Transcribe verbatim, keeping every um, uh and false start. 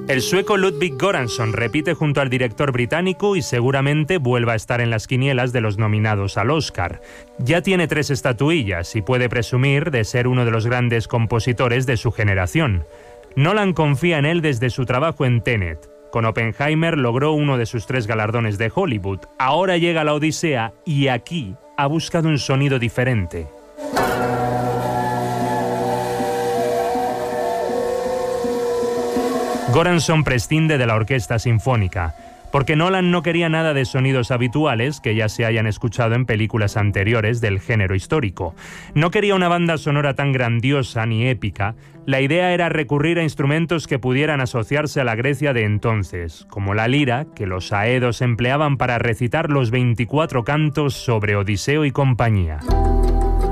El sueco Ludwig Göransson repite junto al director británico y seguramente vuelva a estar en las quinielas de los nominados al Oscar. Ya tiene tres estatuillas y puede presumir de ser uno de los grandes compositores de su generación. Nolan confía en él desde su trabajo en Tenet. Con Oppenheimer logró uno de sus tres galardones de Hollywood. Ahora llega la Odisea y aquí ha buscado un sonido diferente. Göransson prescinde de la orquesta sinfónica, porque Nolan no quería nada de sonidos habituales que ya se hayan escuchado en películas anteriores del género histórico. No quería una banda sonora tan grandiosa ni épica. La idea era recurrir a instrumentos que pudieran asociarse a la Grecia de entonces, como la lira, que los aedos empleaban para recitar los veinticuatro cantos sobre Odiseo y compañía.